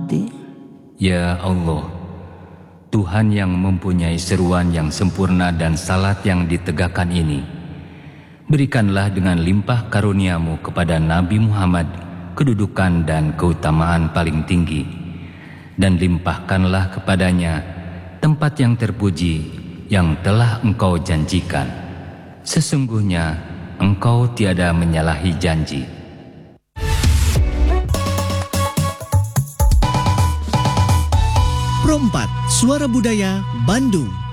mati. Ya Allah, Tuhan yang mempunyai seruan yang sempurna dan salat yang ditegakkan ini, berikanlah dengan limpah karuniamu kepada Nabi Muhammad kedudukan dan keutamaan paling tinggi, dan limpahkanlah kepadanya tempat yang terpuji yang telah Engkau janjikan. Sesungguhnya Engkau tiada menyalahi janji. Pro 4 Suara Budaya Bandung.